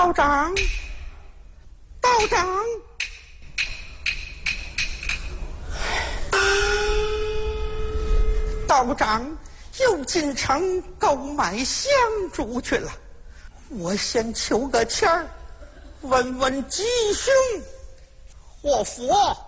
道长，道长，道长又进城购买香烛去了。我先求个签儿，问问吉凶。祸福。